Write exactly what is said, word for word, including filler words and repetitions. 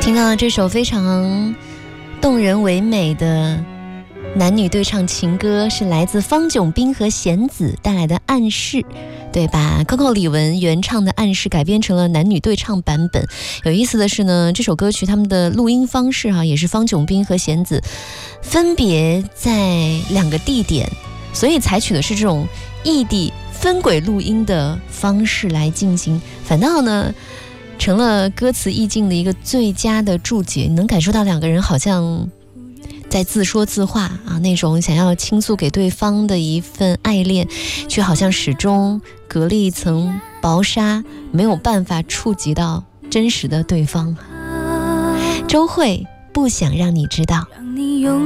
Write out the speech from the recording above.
听到了这首非常动人唯美的男女对唱情歌，是来自方炯斌和弦子带来的《暗示》。对，把 Coco 李玟原唱的《暗示》改编成了男女对唱版本。有意思的是呢，这首歌曲他们的录音方式啊，也是方炯斌和弦子分别在两个地点，所以采取的是这种异地分轨录音的方式来进行，反倒呢成了歌词意境的一个最佳的注解。你能感受到两个人好像在自说自话啊，那种想要倾诉给对方的一份爱恋，却好像始终隔了一层薄纱，没有办法触及到真实的对方。周蕙，不想让你知道。